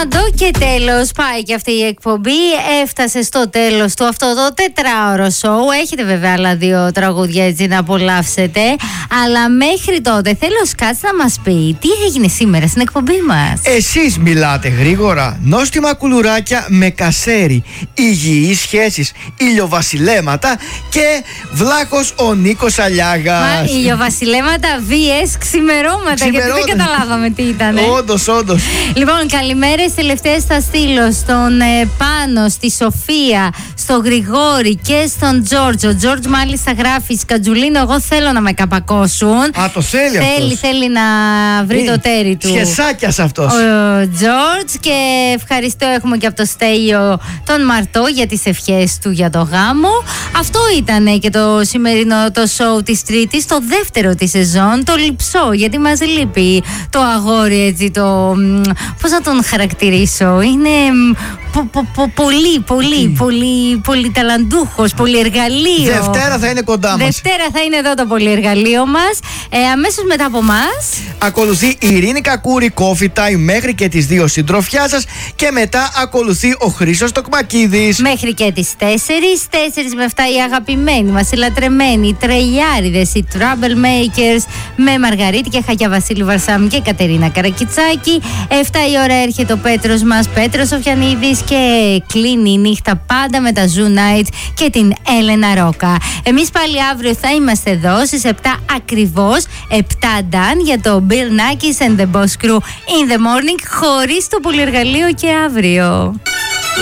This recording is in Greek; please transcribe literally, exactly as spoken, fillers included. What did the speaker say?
Ρονάλντο και τέλος πάει και αυτή η εκπομπή. Έφτασε στο τέλος του αυτό το τετράωρο σοου. Έχετε βέβαια άλλα δύο τραγούδια έτσι να απολαύσετε. Αλλά μέχρι τότε θέλω ο Σκάτς να μας πει τι έγινε σήμερα στην εκπομπή μας. Εσείς μιλάτε γρήγορα. Νόστιμα κουλουράκια με κασέρι, υγιείς σχέσεις, ηλιοβασιλέματα και βλάχος ο Νίκος Αλιάγας. Μα ηλιοβασιλέματα βι ες ξημερώματα, γιατί δεν καταλάβαμε τι ήταν. Όντως, όντως. Λοιπόν, καλημέρες τελευταίες θα στείλω στον ε, Πάνο, στη Σοφία, στον Γρηγόρη και στον Τζόρτζ. Ο Τζόρτζ μάλιστα γράφει Σκατζουλίνο, εγώ θέλω να με καπακώσουν. Α, το θέλει αυτός. Θέλει, θέλει να βρει Τι, το τέρι του. Σχεσάκιας αυτός. Ο Τζόρτζ, και ευχαριστώ έχουμε και από το Στέλιο τον Μαρτό για τις ευχές του για το γάμο. Αυτό ήταν και το σημερινό το σοου της Τρίτης, το δεύτερο της σεζόν, το λειψό, γιατί μας λείπει το αγόρι έτσι, το... πώς να τον χαρακτηρίσω, είναι πο, πο, πο, πολύ, πολύ, mm. πολύ, πολύ ταλαντούχος, πολυεργαλείο. Δευτέρα θα είναι κοντά μας. Δευτέρα θα είναι εδώ το πολυεργαλείο μας. Ε, αμέσως μετά από μας ακολουθεί η Ειρήνη Κακούρη Coffee Time μέχρι και τις δύο συντροφιά σας. Και μετά ακολουθεί ο Χρήστος Τοκμακίδης μέχρι και τις τέσσερις. τέσσερις με εφτά οι αγαπημένοι μας, οι λατρεμένοι, οι τρελιάριδες, οι Troublemakers με Μαργαρίτη και Χακιά Βασίλη Βαρσάμ και Κατερίνα Καρακιτσάκη. εφτά η ώρα έρχεται ο Πέτρος μας, Πέτρος Σοφιανίδης, και κλείνει η νύχτα πάντα με τα Zoo Nights και την Έλενα Ρόκα. Εμείς πάλι αύριο θα είμαστε εδώ στις επτά ακριβώς, επτά Dan για το Bill Nackis and the Boss Crew in the morning, χωρίς το πολυεργαλείο και αύριο.